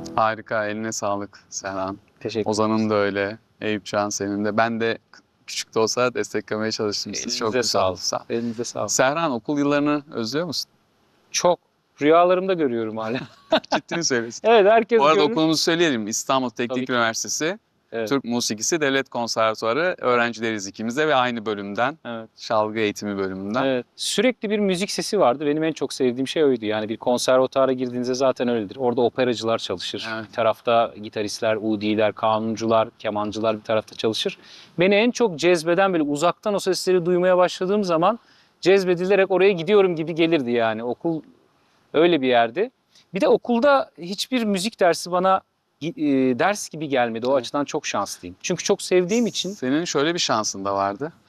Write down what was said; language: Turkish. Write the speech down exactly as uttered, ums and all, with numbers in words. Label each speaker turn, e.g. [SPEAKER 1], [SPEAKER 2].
[SPEAKER 1] Harika, eline sağlık Serhan.
[SPEAKER 2] Teşekkür
[SPEAKER 1] Ozan'ın da öyle, Eyüpcan senin de. Ben de küçük de olsa desteklemeye çalıştım sizi. Çok
[SPEAKER 2] Elinize
[SPEAKER 1] güzel.
[SPEAKER 2] sağlık.
[SPEAKER 1] Sağ ol.
[SPEAKER 2] Elinize sağlık.
[SPEAKER 1] Serhan, okul yıllarını özlüyor musun?
[SPEAKER 2] Çok. Rüyalarımda görüyorum hala.
[SPEAKER 1] Ciddi mi söylüyorsun?
[SPEAKER 2] Evet, herkes
[SPEAKER 1] Bu arada
[SPEAKER 2] görür.
[SPEAKER 1] okulumuzu söyleyelim. İstanbul
[SPEAKER 2] Tabii
[SPEAKER 1] Teknik
[SPEAKER 2] ki.
[SPEAKER 1] Üniversitesi
[SPEAKER 2] Evet.
[SPEAKER 1] Türk Musikisi Devlet Konservatuarı öğrencileriz ikimiz de ve aynı bölümden,
[SPEAKER 2] Evet.
[SPEAKER 1] çalgı eğitimi bölümünden.
[SPEAKER 2] Evet. Sürekli bir müzik sesi vardı. Benim en çok sevdiğim şey oydu. Yani bir konservatuara girdiğinizde zaten öyledir. Orada operacılar çalışır.
[SPEAKER 1] Evet.
[SPEAKER 2] Bir tarafta gitaristler, udiler, kanuncular, kemancılar bir tarafta çalışır. Beni en çok cezbeden, böyle uzaktan o sesleri duymaya başladığım zaman cezbedilerek oraya gidiyorum gibi gelirdi yani. Okul öyle bir yerdi. Bir de okulda hiçbir müzik dersi bana e, ders gibi gelmedi. O
[SPEAKER 1] Evet.
[SPEAKER 2] açıdan çok şanslıyım. Çünkü çok sevdiğim için.
[SPEAKER 1] Senin şöyle bir şansın da vardı.